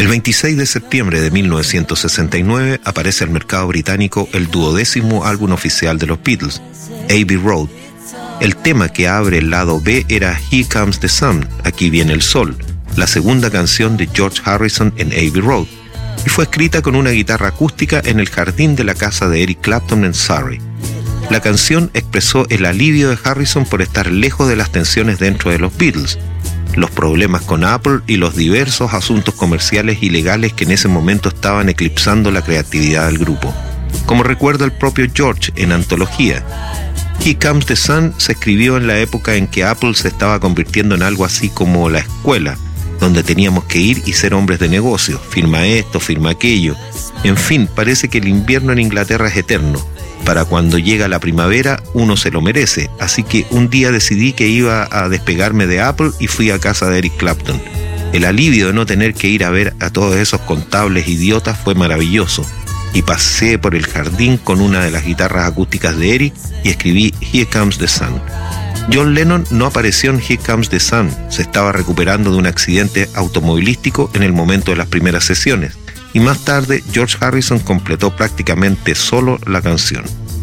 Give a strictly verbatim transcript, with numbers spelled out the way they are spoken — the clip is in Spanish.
El veintiséis de septiembre de mil novecientos sesenta y nueve aparece al mercado británico el duodécimo álbum oficial de los Beatles, Abbey Road. El tema que abre el lado B era Here Comes the Sun, Aquí viene el sol, la segunda canción de George Harrison en Abbey Road, y fue escrita con una guitarra acústica en el jardín de la casa de Eric Clapton en Surrey. La canción expresó el alivio de Harrison por estar lejos de las tensiones dentro de los Beatles, los problemas con Apple y los diversos asuntos comerciales y legales que en ese momento estaban eclipsando la creatividad del grupo. Como recuerda el propio George en Antología, Here Comes the Sun se escribió en la época en que Apple se estaba convirtiendo en algo así como la escuela, donde teníamos que ir y ser hombres de negocio, firma esto, firma aquello. En fin, parece que el invierno en Inglaterra es eterno. Para cuando llega la primavera, uno se lo merece. Así que un día decidí que iba a despegarme de Apple y fui a casa de Eric Clapton. El alivio de no tener que ir a ver a todos esos contables idiotas fue maravilloso. Y pasé por el jardín con una de las guitarras acústicas de Eric y escribí Here Comes the Sun. John Lennon no apareció en Here Comes the Sun. Se estaba recuperando de un accidente automovilístico en el momento de las primeras sesiones. Y más tarde, George Harrison completó prácticamente solo la canción.